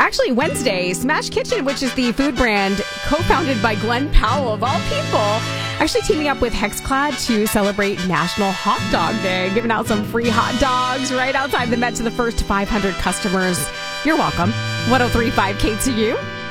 Actually, Wednesday, Smash Kitchen, which is the food brand co-founded by Glenn Powell, of all people, actually teaming up with Hexclad to celebrate National Hot Dog Day, giving out some free hot dogs right outside the Met to the first 500 customers. You're welcome. 103.5 KTU.